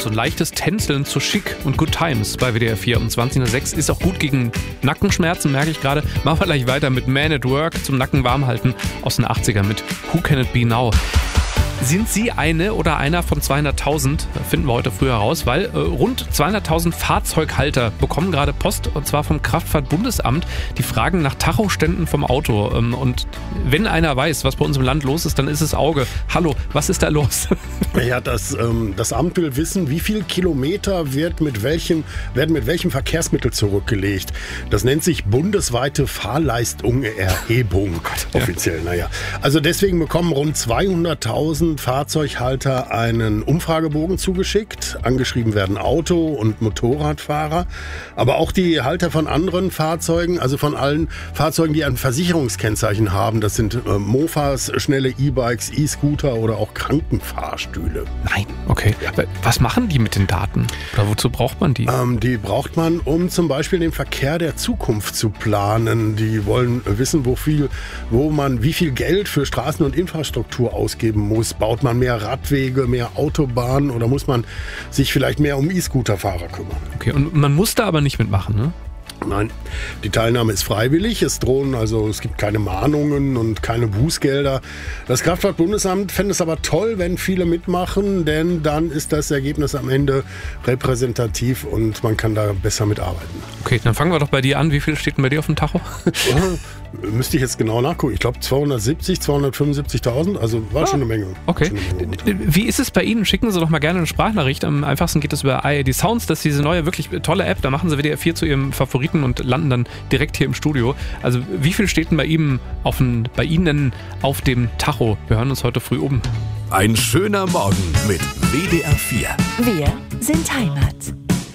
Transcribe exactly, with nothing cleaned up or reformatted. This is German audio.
so leichtes Tänzeln zu Chic und Good Times bei W D R vier um zwanzig Uhr sechs. Ist auch gut gegen Nackenschmerzen, merke ich gerade. Machen wir gleich weiter mit Man at Work zum Nacken warm halten aus den achtzigern mit Who Can It Be Now? Sind Sie eine oder einer von zweihunderttausend? Finden wir heute früh heraus, weil äh, rund zweihunderttausend Fahrzeughalter bekommen gerade Post, und zwar vom Kraftfahrtbundesamt. Die fragen nach Tachoständen vom Auto. Ähm, und wenn einer weiß, was bei uns im Land los ist, dann ist es Auge. Hallo, was ist da los? Ja, das, ähm, das Amt will wissen, wie viel Kilometer wird mit welchem, werden mit welchem Verkehrsmittel zurückgelegt. Das nennt sich bundesweite Fahrleistungserhebung. Oh Gott, offiziell, ja. Naja. Also deswegen bekommen rund zweihunderttausend Fahrzeughalter einen Umfragebogen zugeschickt. Angeschrieben werden Auto- und Motorradfahrer, aber auch die Halter von anderen Fahrzeugen, also von allen Fahrzeugen, die ein Versicherungskennzeichen haben. Das sind äh, Mofas, schnelle E-Bikes, E-Scooter oder auch Krankenfahrstühle. Nein, okay. Ja. Was machen die mit den Daten? Oder wozu braucht man die? Ähm, die braucht man, um zum Beispiel den Verkehr der Zukunft zu planen. Die wollen wissen, wo viel, wo man wie viel Geld für Straßen und Infrastruktur ausgeben muss. Baut man mehr Radwege, mehr Autobahnen oder muss man sich vielleicht mehr um E-Scooter-Fahrer kümmern? Okay, und man muss da aber nicht mitmachen, ne? Nein, die Teilnahme ist freiwillig. Es drohen, also es gibt keine Mahnungen und keine Bußgelder. Das Kraftfahrtbundesamt fände es aber toll, wenn viele mitmachen, denn dann ist das Ergebnis am Ende repräsentativ und man kann da besser mitarbeiten. Okay, dann fangen wir doch bei dir an. Wie viel steht denn bei dir auf dem Tacho? Ja, müsste ich jetzt genau nachgucken. Ich glaube zweihundertsiebzig, zweihundertfünfundsiebzigtausend, also war ah, schon eine Menge. Okay. Eine Menge. Wie ist es bei Ihnen? Schicken Sie doch mal gerne eine Sprachnachricht. Am einfachsten geht es über I A D Sounds. Das ist diese neue, wirklich tolle App. Da machen Sie W D R vier zu Ihrem Favoriten und landen dann direkt hier im Studio. Also wie viel steht denn bei, ihm auf den, bei Ihnen auf dem Tacho? Wir hören uns heute früh um. Ein schöner Morgen mit W D R vier. Wir sind Heimat.